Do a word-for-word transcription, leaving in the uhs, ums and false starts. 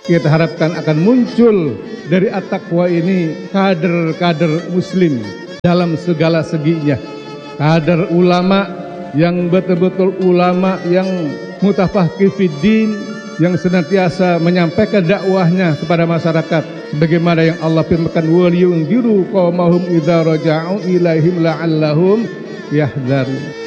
kita harapkan akan muncul dari at-taqwa ini kader-kader muslim dalam segala seginya. Kader ulama yang betul-betul ulama yang mutafaqih fiddin, yang senantiasa menyampaikan dakwahnya kepada masyarakat sebagaimana yang Allah firmankan, wal yunziru qaumahum idza raja'u ilaihim la'allahum yahdharun.